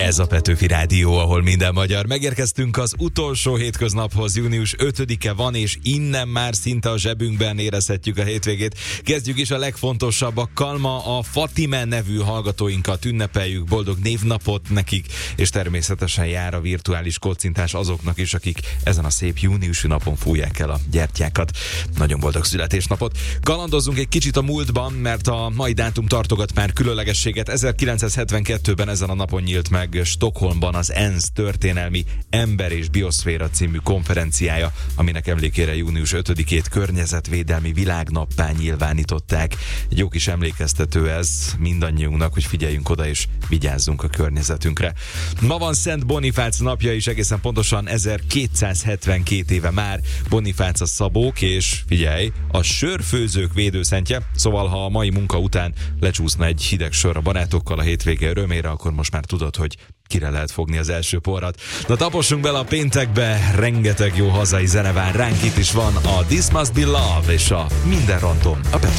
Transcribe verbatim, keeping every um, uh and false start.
Ez a Petőfi Rádió, ahol minden magyar. Megérkeztünk az utolsó hétköznaphoz, június ötödike van, és innen már szinte a zsebünkben érezhetjük a hétvégét. Kezdjük is a legfontosabbakkal. Ma a Fatime nevű hallgatóinkat ünnepeljük, boldog névnapot nekik, és természetesen jár a virtuális kocintás azoknak is, akik ezen a szép júniusi napon fújják el a gyertyákat. Nagyon boldog születésnapot. Kalandozzunk egy kicsit a múltban, mert a mai dátum tartogat már különlegességet. ezerkilencszázhetvenkettőben ezen a napon nyílt meg Stockholmban az ENSZ történelmi Ember és Bioszféra című konferenciája, aminek emlékére június ötödikét környezetvédelmi világnappá nyilvánították. Egy jó kis emlékeztető ez mindannyiunknak, hogy figyeljünk oda és vigyázzunk a környezetünkre. Ma van Szent Bonifác napja is, egészen pontosan ezerkétszázhetvenkét éve már. Bonifác a szabók és, figyelj, a sörfőzők védőszentje. Szóval, ha a mai munka után lecsúszna egy hideg sör a barátokkal a hétvége örömére, akkor most már tudod, hogy kire lehet fogni az első porrat. Na, tapossunk bele a péntekbe, rengeteg jó hazai zene vár ránk. Itt is van a This Must Be Love és a Minden Random. A